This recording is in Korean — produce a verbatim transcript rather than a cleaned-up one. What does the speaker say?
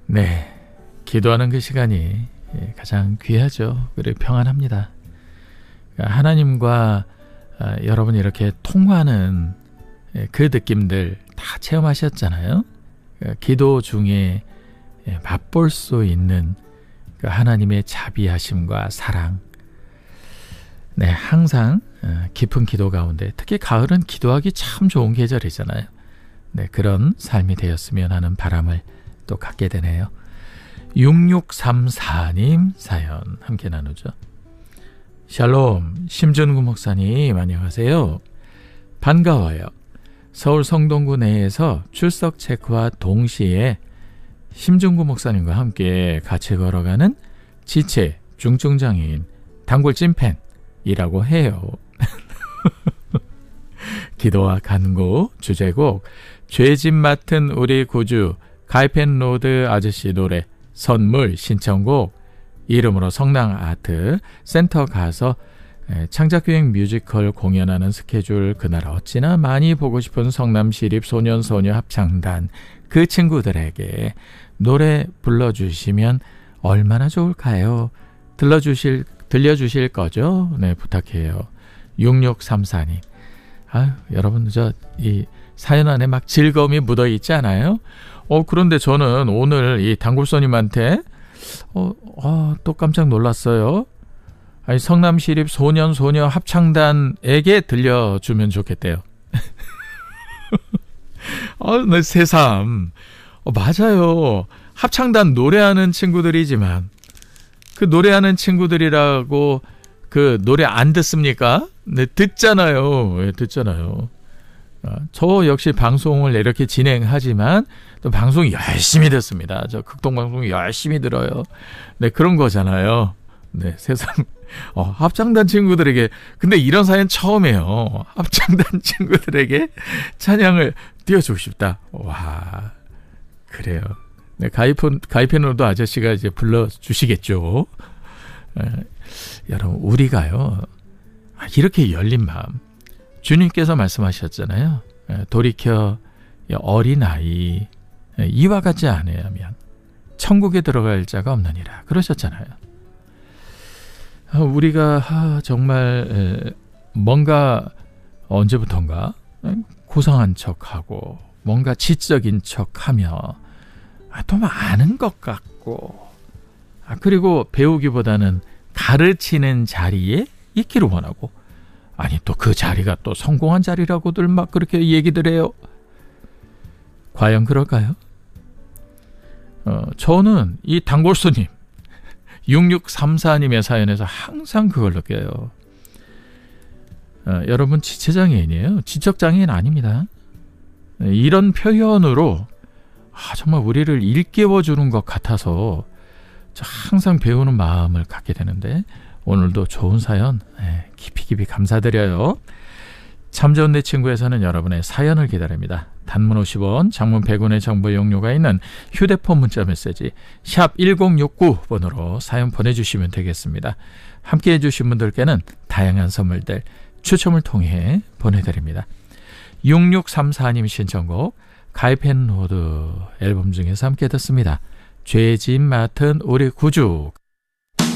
네, 기도하는 그 시간이 가장 귀하죠. 그리고 평안합니다. 하나님과 여러분이 이렇게 통화하는 그 느낌들 다 체험하셨잖아요. 기도 중에 맛볼 수 있는 하나님의 자비하심과 사랑. 네, 항상 깊은 기도 가운데, 특히 가을은 기도하기 참 좋은 계절이잖아요. 네, 그런 삶이 되었으면 하는 바람을 또 갖게 되네요. 육육삼사 님 사연 함께 나누죠. 샬롬, 심준구 목사님 안녕하세요. 반가워요. 서울 성동구 내에서 출석 체크와 동시에 심준구 목사님과 함께 같이 걸어가는 지체 중증장애인 단골 찐팬이라고 해요. 기도와 간구 주제곡 죄짐 맡은 우리 구주 가이펜로드 아저씨 노래 선물 신청곡 이름으로 성랑아트 센터 가서 창작기획 뮤지컬 공연하는 스케줄 그날 어찌나 많이 보고 싶은 성남시립 소년소녀 합창단 그 친구들에게 노래 불러주시면 얼마나 좋을까요? 들려주실, 들려주실 거죠? 네, 부탁해요. 육육삼사 님. 아유, 여러분, 저, 이 사연 안에 막 즐거움이 묻어 있지 않아요? 어, 그런데 저는 오늘 이 단골손님한테, 어, 어, 또 깜짝 놀랐어요. 아니, 성남시립 소년, 소녀 합창단에게 들려주면 좋겠대요. 어, 네, 새삼. 어, 맞아요. 합창단 노래하는 친구들이지만, 그 노래하는 친구들이라고 그 노래 안 듣습니까? 네, 듣잖아요. 네, 듣잖아요. 저 역시 방송을 이렇게 진행하지만 또 방송 열심히 듣습니다. 저 극동방송 열심히 들어요. 네, 그런 거잖아요. 네, 세상 어, 합창단 친구들에게 근데 이런 사연 처음이에요. 합창단 친구들에게 찬양을 띄워주고 싶다. 와, 그래요. 네, 가이폰 가이펜로도 아저씨가 이제 불러주시겠죠. 네, 여러분 우리가요 이렇게 열린 마음. 주님께서 말씀하셨잖아요. 돌이켜 어린아이 이와 같지 않으면 천국에 들어갈 자가 없느니라 그러셨잖아요. 우리가 정말 뭔가 언제부턴가 고상한 척하고 뭔가 지적인 척하며 또 아는 것 같고 그리고 배우기보다는 가르치는 자리에 있기를 원하고 아니 또 그 자리가 또 성공한 자리라고들 막 그렇게 얘기들 해요. 과연 그럴까요? 어, 저는 이 단골손님 육육삼사 님의 사연에서 항상 그걸 느껴요. 어, 여러분 지체장애인이에요. 지적장애인 아닙니다. 이런 표현으로 아, 정말 우리를 일깨워주는 것 같아서 항상 배우는 마음을 갖게 되는데 오늘도 좋은 사연 네, 깊이 깊이 감사드려요. 참 좋은 내 친구에서는 여러분의 사연을 기다립니다. 단문 오십 원, 장문 백 원의 정보 용료가 있는 휴대폰 문자 메시지 샵 일공육구 번으로 사연 보내주시면 되겠습니다. 함께해 주신 분들께는 다양한 선물들 추첨을 통해 보내드립니다. 육육삼사 님 신청곡 가이펜로드 앨범 중에서 함께 듣습니다. 죄짐 맡은 우리 구주